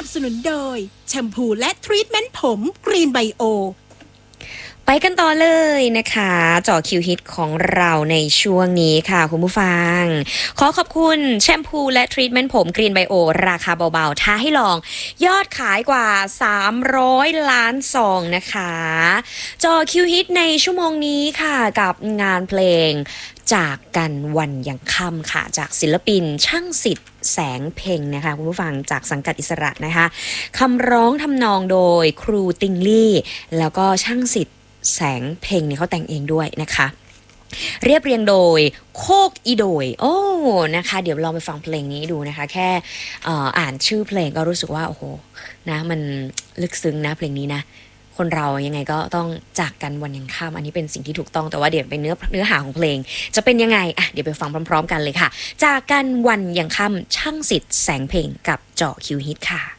สนุนโดยแชมพูและทรีทเมนต์ผมกรีนไบโอไปกันต่อเลยนะคะเจาะคิวฮิตของเราในช่วงนี้ค่ะคุณผู้ฟังขอขอบคุณแชมพูและทรีทเมนต์ผมกรีนไบโอราคาเบาๆท้าให้ลองยอดขายกว่า300ล้านซองนะคะเจาะคิวฮิตในชั่วโมงนี้ค่ะกับงานเพลงจากกันวันยังค่ำค่ะจากศิลปินช่างสิทธิ์แสงเพ็งนะคะคุณผู้ฟังจากสังกัดอิสระนะคะคำร้องทำนองโดยครูติงลี่แล้วก็ช่างสิทธิ์แสงเพ็งเนี่ยเขาแต่งเองด้วยนะคะเรียบเรียงโดยโคกอีโดยโอ้นะคะเดี๋ยวลองไปฟังเพลงนี้ดูนะคะแค่อ่านชื่อเพลงก็รู้สึกว่าโอ้โหนะมันลึกซึ้งนะเพลงนี้นะคนเรายังไงก็ต้องจากกันวันยังค่ำอันนี้เป็นสิ่งที่ถูกต้องแต่ว่าเดี๋ยวเป็นเนื้อหาของเพลงจะเป็นยังไงอ่ะเดี๋ยวไปฟังพร้อมๆกันเลยค่ะจากกันวันยังค่ำช่างสิทธิ์แสงเพ็งกับเจาะคิวฮิตค่ะ